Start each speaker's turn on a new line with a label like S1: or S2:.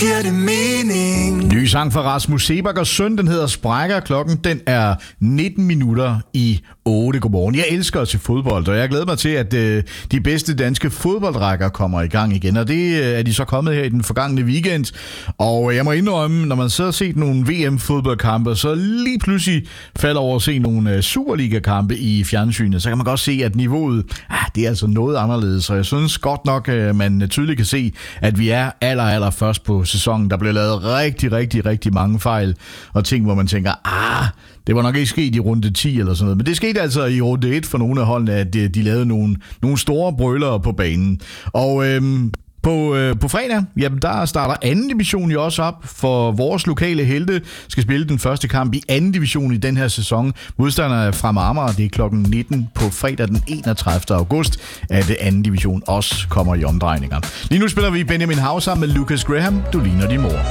S1: giver det mening.
S2: Ny sang fra Rasmus Seebach og søn, den hedder Sprækker. Klokken den er 19 minutter i 8. Godmorgen. Jeg elsker at se fodbold, og jeg glæder mig til, at de bedste danske fodboldrækker kommer i gang igen. Og det er de så kommet her i den forgangne weekend. Og jeg må indrømme, når man så har set nogle VM-fodboldkampe, så lige pludselig falder over at se nogle Superliga-kampe i fjernsynet, så kan man godt se, at niveauet, det er altså noget anderledes. Og jeg synes godt nok, at man tydeligt kan se, at vi er aller først på sæsonen. Der bliver lavet rigtig mange fejl og ting, hvor man tænker, det var nok ikke sket i runde 10 eller sådan noget. Men det skete altså i runde 1 for nogle af holdene, at de lavede nogle store brølere på banen. Og på fredag, jamen der starter anden division jo også op, for vores lokale helte skal spille den første kamp i anden division i den her sæson. Modstanderne er fra Amager, det er klokken 19 på fredag den 31. august, at anden division også kommer i omdrejninger. Lige nu spiller vi Benjamin Hav sammen med Lucas Graham, Du ligner din mor.